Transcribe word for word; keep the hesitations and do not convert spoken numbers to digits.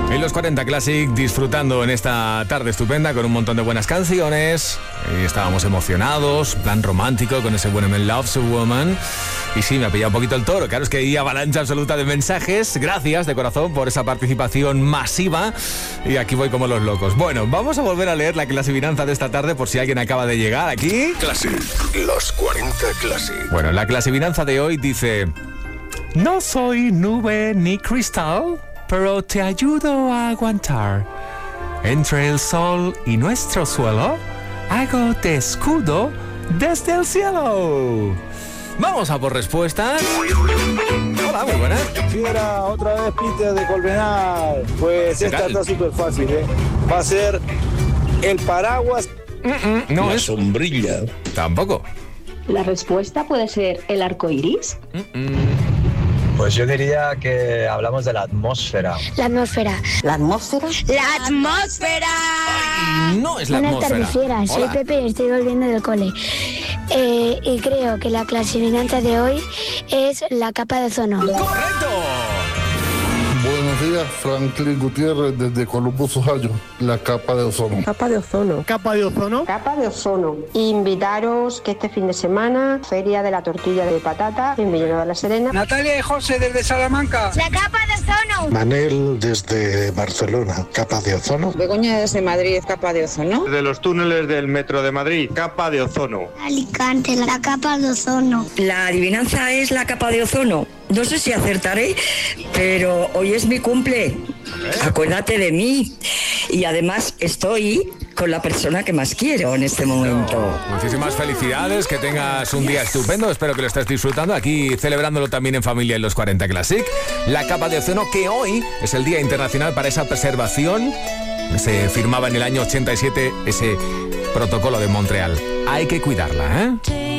En los cuarenta Classic, disfrutando en esta tarde estupenda con un montón de buenas canciones. Y estábamos emocionados, plan romántico con ese When a Man Loves a Woman. Y sí, me ha pillado un poquito el toro. Claro, es que hay avalancha absoluta de mensajes. Gracias de corazón por esa participación masiva. Y aquí voy como los locos. Bueno, vamos a volver a leer la clasivinanza de esta tarde por si alguien acaba de llegar aquí. Classic, los cuarenta Classic. Bueno, la clasivinanza de hoy dice: no soy nube ni cristal, pero te ayudo a aguantar. Entre el sol y nuestro suelo, hago de escudo desde el cielo. Vamos a por respuestas. Hola, muy buenas. Fiera, otra vez Peter de Colmenar. Pues esta está súper fácil, ¿eh? Va a ser el paraguas. Mm-mm, no La es. sombrilla. Tampoco. La respuesta puede ser el arco iris. Mm-mm. Pues yo diría que hablamos de la atmósfera. La atmósfera. ¿La atmósfera? ¡La atmósfera! No es la Buenas atmósfera. tardes, Fiera. Soy Hola. Pepe y estoy volviendo del cole. Eh, y creo que la clasificante de hoy es la capa de ozono. ¡Correcto! Buenos días, Franklin Gutiérrez desde Columbus, Ohio. La capa de ozono. Capa de ozono. ¿Capa de ozono? Capa de ozono. Invitaros que este fin de semana, Feria de la Tortilla de Patata en Villanueva de la Serena. Natalia y José desde Salamanca. ¡La capa de ozono! Manel desde Barcelona. Capa de ozono. Begoña desde Madrid, capa de ozono. De los túneles del metro de Madrid, capa de ozono. Alicante, la capa de ozono. La adivinanza es la capa de ozono. No sé si acertaré, pero hoy es mi cumple. Acuérdate de mí. Y además estoy con la persona que más quiero en este momento. Muchísimas felicidades, que tengas un día estupendo. Espero que lo estés disfrutando aquí, celebrándolo también en familia en los cuarenta Classic. La capa de ozono, que hoy es el Día Internacional para esa preservación. Se firmaba en el año ochenta y siete ese protocolo de Montreal. Hay que cuidarla, ¿eh?